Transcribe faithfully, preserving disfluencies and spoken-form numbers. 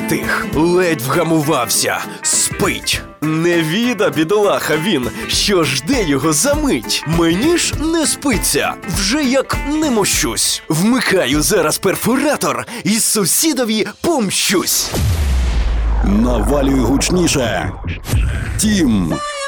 затих, ледь вгамувався, спить. Не віда, бідолаха він, що жде його за мить. Мені ж не спиться, вже як не мощусь. Вмикаю зараз перфоратор і сусідові помщусь. Навалюй гучніше. Тім.